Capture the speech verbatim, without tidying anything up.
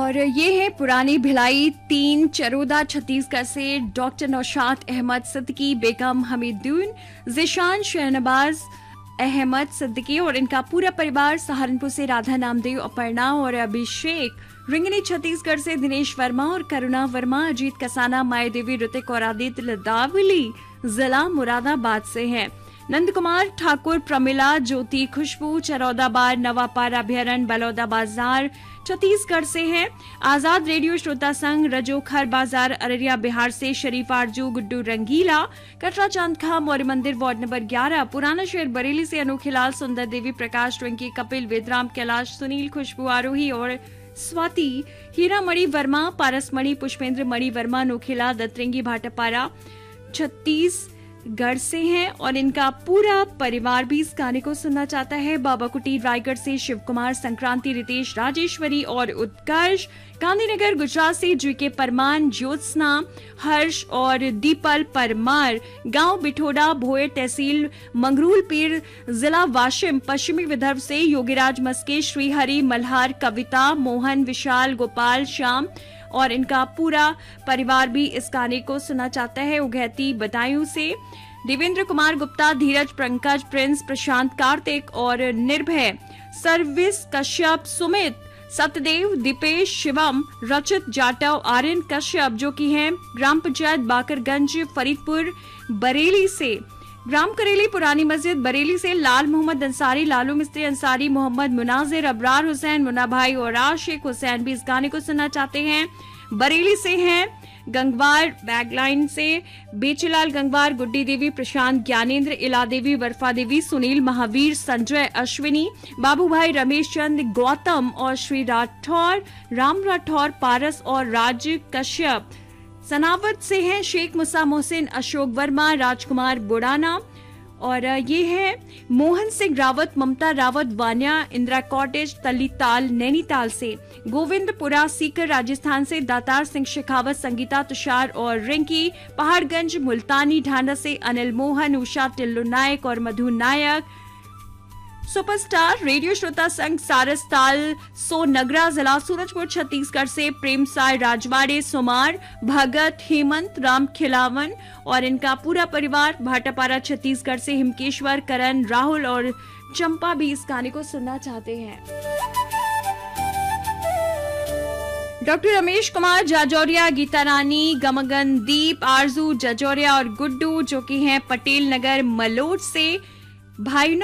और ये है पुरानी भिलाई तीन चरोदा छत्तीसगढ़ से डॉक्टर नौशाद अहमद सिद्दीकी, बेगम हमीदुन, जिशान शहनबाज अहमद सिद्दीकी और इनका पूरा परिवार। सहारनपुर से राधा नामदेव, अपर्णा और अभिषेक। रिंगनी छत्तीसगढ़ से दिनेश वर्मा और करुणा वर्मा, अजीत कसाना, माया देवी, ऋतिक और आदित्य लदावली जिला मुरादाबाद से हैं। नंद कुमार ठाकुर, प्रमिला, ज्योति, खुशबू चरौदाबाद, नवापारा अभ्यारण्य, बलौदा बाजार छत्तीसगढ़ से हैं। आजाद रेडियो श्रोता संघ, रजोखर बाजार अररिया बिहार से शरीफ आरजू, गुड्डू रंगीला, कटरा चांद खां, मौर्य मंदिर वार्ड नंबर ग्यारह, पुराना शहर बरेली से अनोखीलाल, सुंदर देवी, प्रकाश ट्विंकी, कपिल, वेदराम, कैलाश, सुनील, खुशबू आरोही और स्वाति, हीरा मणि वर्मा, पारसमणि, पुष्पेंद्र मणि वर्मा, नोखिला, दत्रेंगी भाटापारा छत्तीसगढ़ से हैं और इनका पूरा परिवार भी इस गाने को सुनना चाहता है। बाबा कुटीर रायगढ़ से शिव कुमार, संक्रांति, रितेश, राजेश्वरी और उत्कर्ष। गांधीनगर गुजरात से जी के परमान, ज्योत्सना, हर्ष और दीपल परमार। गांव बिठोड़ा, भोए, तहसील मंगरूल पीर, जिला वाशिम, पश्चिमी विदर्भ से योगीराज मस्के, श्रीहरि, मल्हार, कविता, मोहन, विशाल, गोपाल, श्याम और इनका पूरा परिवार भी इस गाने को सुनना चाहता है। उगैती बदायूं से देवेंद्र कुमार गुप्ता, धीरज, पंकज, प्रिंस, प्रशांत, कार्तिक और निर्भय, सर्विस, कश्यप, सुमित, सत्यदेव, दीपेश, शिवम, रचित, जाटव, आर्यन कश्यप जो कि हैं ग्राम पंचायत बाकरगंज, फरीदपुर बरेली से। ग्राम करेली पुरानी मस्जिद बरेली से लाल मोहम्मद अंसारी, लालू मिस्त्री अंसारी, मोहम्मद मुनाजिर, अबरार हुसैन, मुन्ना भाई और आशिक हुसैन भी इस गाने को सुनना चाहते हैं। बरेली से हैं गंगवार, बैगलाइन से बेचीलाल गंगवार, गुड्डी देवी, प्रशांत, ज्ञानेंद्र, इला देवी, वर्फा देवी, सुनील, महावीर, संजय, अश्विनी, बाबू भाई, रमेश चंद, गौतम और श्री राठौर, राम राठौर, पारस और राज कश्यप। सनावत से हैं शेख मुसा मोहसिन, अशोक वर्मा, राजकुमार बुड़ाना और ये है मोहन सिंह रावत, ममता रावत, वान्या, इंदिरा कॉटेज, तलीताल, नैनीताल से। गोविंदपुरा सीकर राजस्थान से दातार सिंह शेखावत, संगीता, तुषार और रिंकी। पहाड़गंज मुल्तानी ढांडा से अनिल मोहन, उषा, टिल्लू नायक और मधु नायक। सुपरस्टार रेडियो श्रोता संघ सारसताल सोनगरा जिला सूरजपुर छत्तीसगढ़ से प्रेम साय राजवाड़े, सुमार, भगत, हेमंत, राम खिलावन और इनका पूरा परिवार। भाटापारा छत्तीसगढ़ से हिमकेश्वर, करण, राहुल और चंपा भी इस गाने को सुनना चाहते हैं। डॉक्टर रमेश कुमार जाजौरिया, गीता रानी, गमगन दीप, आरजू जजौरिया और गुड्डू जो कि हैं पटेल नगर मलोट से। भाई